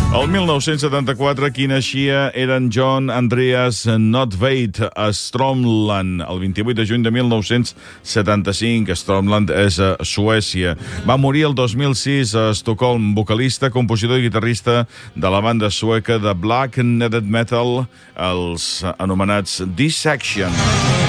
El 1974, qui naixia eren John Andreas Nordtveit a Stromland. El 28 de juny de 1975, Stromland és a Suècia. Va morir el 2006 a Estocolm, vocalista, compositor i guitarrista de la banda sueca de black and metal, els anomenats Dissection.